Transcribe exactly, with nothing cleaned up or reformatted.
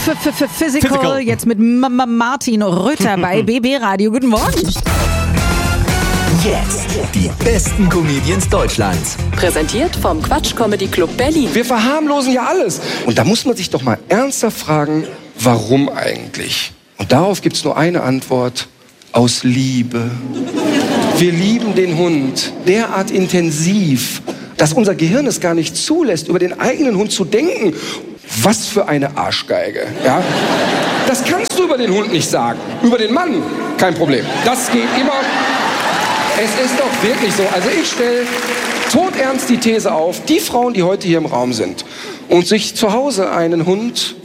Physical, jetzt mit Martin Rütter bei B B Radio. Guten Morgen. Jetzt die besten Comedians Deutschlands. Präsentiert vom Quatsch Comedy Club Berlin. Wir verharmlosen ja alles. Und da muss man sich doch mal ernsthaft fragen, warum eigentlich? Und darauf gibt es nur eine Antwort: aus Liebe. Wir lieben den Hund derart intensiv, dass unser Gehirn es gar nicht zulässt, über den eigenen Hund zu denken. Was für eine Arschgeige, ja? Das kannst du über den Hund nicht sagen. Über den Mann, kein Problem. Das geht immer. Es ist doch wirklich so. Also ich stelle todernst die These auf, die Frauen, die heute hier im Raum sind und sich zu Hause einen Hund